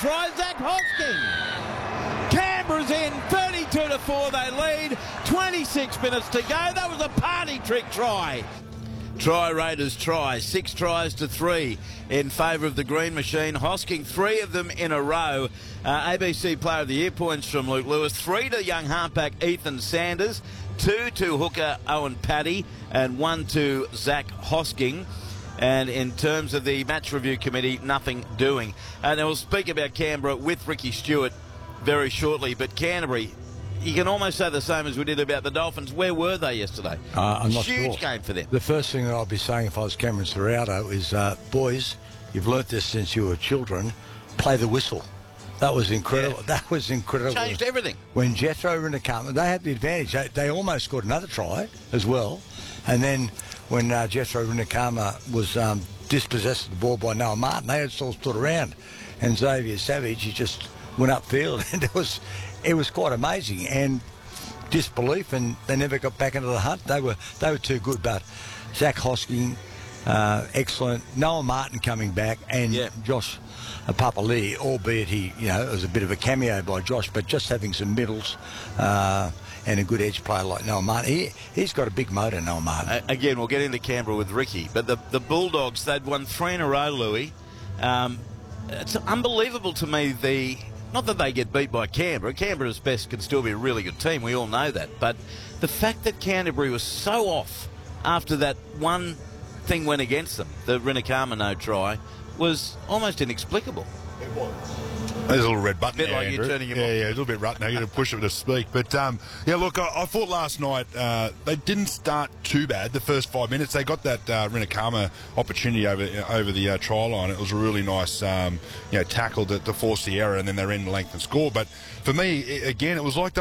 try, Zach Hosking. Canberra's in, 32-4 they lead, 26 minutes to go. That was a party trick try. Try Raiders try, 6 tries to 3 in favour of the Green Machine. Hosking 3 of them in a row. ABC Player of the Year points from Luke Lewis, 3 to young halfback Ethan Sanders, 2 to hooker Owen Paddy, and 1 to Zach Hosking. And in terms of the match review committee, nothing doing. And we'll speak about Canberra with Ricky Stewart very shortly. But Canterbury, you can almost say the same as we did about the Dolphins. Where were they yesterday? I'm not sure. Huge game for them. The first thing that I'll be saying if I was Cameron Serrato is, boys, you've learnt this since you were children, play the whistle. That was incredible. Yeah. That was incredible. Changed everything. When Jethro Rinakama, they had the advantage. They almost scored another try as well. And then when Jethro Rinakama was dispossessed of the ball by Noah Martin, they had all stood around. And Xavier Savage, he just went upfield. And it was quite amazing. And disbelief, and they never got back into the hunt. They were too good. But Zach Hosking, excellent. Noah Martin coming back, and Josh Papali'i, albeit it was a bit of a cameo by Josh, but just having some middles and a good edge player like Noah Martin. He's got a big motor, Noah Martin. Again, we'll get into Canberra with Ricky, but the Bulldogs, they'd won 3 in a row, Louis. It's unbelievable to me, not that they get beat by Canberra. Canberra's best can still be a really good team. We all know that. But the fact that Canterbury was so off after that one thing went against them, the Rinakama no try, was almost inexplicable. It was. There's a little red button there, like Andrew. You're turning him off. A little bit rotten. You're going to push him to speak. But, look, I thought last night they didn't start too bad. The first 5 minutes, they got that Rinakama opportunity over the try line. It was a really nice tackle to force the error, and then they ran the length and score. But for me, again, it was like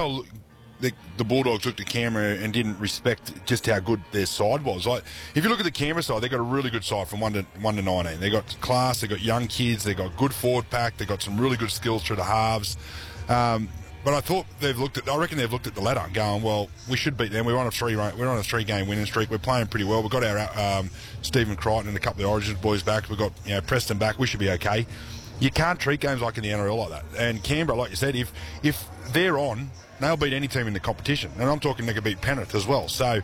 the Bulldogs looked at Canberra and didn't respect just how good their side was. Like, if you look at the Canberra side, they've got a really good side from 1 to 19. They've got class, they've got young kids, they've got good forward pack, they've got some really good skills through the halves. But I thought I reckon they've looked at the ladder and going, well, we should beat them. We're on a 3-game winning streak. We're playing pretty well. We've got our Stephen Crichton and a couple of the Origins boys back. We've got Preston back. We should be okay. You can't treat games like in the NRL like that. And Canberra, like you said, if they're on, they'll beat any team in the competition. And I'm talking they could beat Penrith as well. So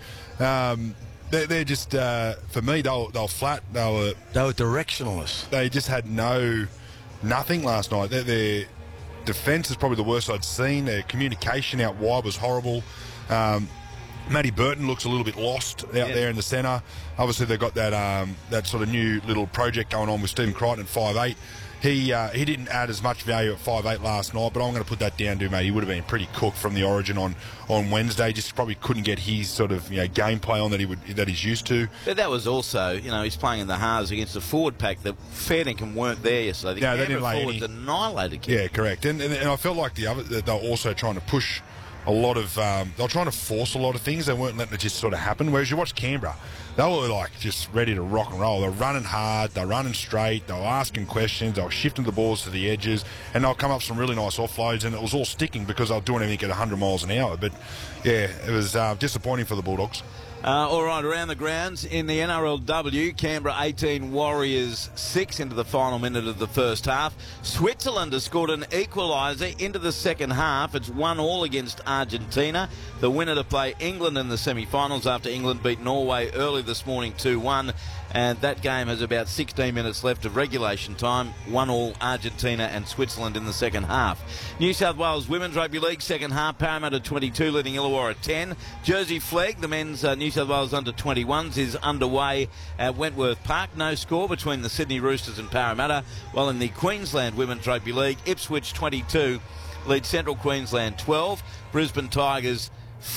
they're just, for me, they were flat. They were directionless. They just had nothing last night. Their defence is probably the worst I'd seen. Their communication out wide was horrible. Matty Burton looks a little bit lost out there in the centre. Obviously, they've got that sort of new little project going on with Stephen Crichton at 5'8". He didn't add as much value at 5'8" last night, but I'm going to put that down to, mate. He would have been pretty cooked from the Origin on Wednesday. Just probably couldn't get his sort of gameplay on that he's used to. But that was also, he's playing in the halves against a forward pack that Fairlingham weren't there yesterday. No, they didn't lay forwards annihilated Canberra. Yeah, correct. And I felt like they were also trying to push a lot of they were trying to force a lot of things. They weren't letting it just sort of happen. Whereas you watch Canberra, they were like just ready to rock and roll. They're running hard, they're running straight, they were asking questions, they were shifting the balls to the edges, and they'll come up some really nice offloads, and it was all sticking because they were doing everything at 100 miles an hour. But yeah, it was disappointing for the Bulldogs. All right, around the grounds in the NRLW, Canberra 18, Warriors 6 into the final minute of the first half. Switzerland has scored an equaliser into the second half. It's 1-1 against Argentina. The winner to play England in the semi-finals after England beat Norway early this morning 2-1. And that game has about 16 minutes left of regulation time. 1-1 Argentina and Switzerland in the second half. New South Wales Women's Rugby League second half. Parramatta 22 leading Illawarra 10. Jersey Flegg, the men's New South Wales under-21s, is underway at Wentworth Park. No score between the Sydney Roosters and Parramatta. While in the Queensland Women's Rugby League, Ipswich 22 lead Central Queensland 12. Brisbane Tigers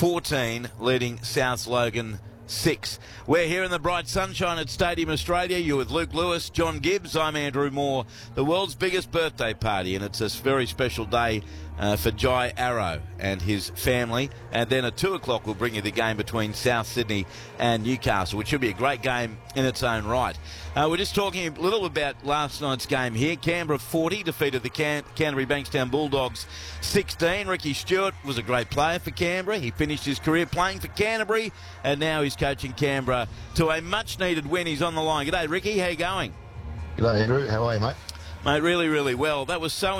14 leading South Logan 6. We're here in the bright sunshine at Stadium Australia. You're with Luke Lewis, John Gibbs. I'm Andrew Moore. The world's biggest birthday party, and it's a very special day for Jai Arrow and his family. And then at 2 o'clock we'll bring you the game between South Sydney and Newcastle, which should be a great game in its own right. We're just talking a little about last night's game here. Canberra 40 defeated the Canterbury Bankstown Bulldogs 16. Ricky Stewart was a great player for Canberra. He finished his career playing for Canterbury, and now he's coaching Canberra to a much-needed win. He's on the line. G'day, Ricky. How you going? G'day, Andrew. How are you, mate? Mate, really, really well. That was so